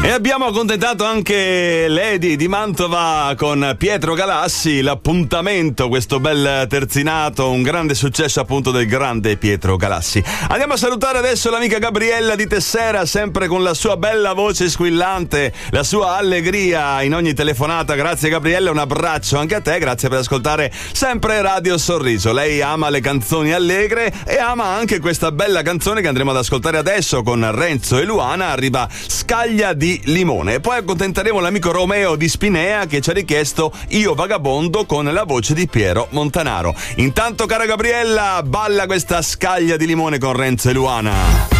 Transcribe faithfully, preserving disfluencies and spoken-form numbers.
E abbiamo accontentato anche Lady di Mantova con Pietro Galassi, l'appuntamento, questo bel terzinato, un grande successo appunto del grande Pietro Galassi. Andiamo a salutare adesso l'amica Gabriella di Tessera, sempre con la sua bella voce squillante, la sua allegria in ogni telefonata. Grazie Gabriella, un abbraccio anche a te, grazie per ascoltare sempre Radio Sorriso. Lei ama le canzoni allegre e ama anche questa bella canzone che andremo ad ascoltare adesso con Renzo e Luana. Arriva Scaglia di Limone. E poi accontenteremo l'amico Romeo di Spinea che ci ha richiesto Io Vagabondo con la voce di Piero Montanaro. Intanto, cara Gabriella, balla questa Scaglia di Limone con Renzo e Luana.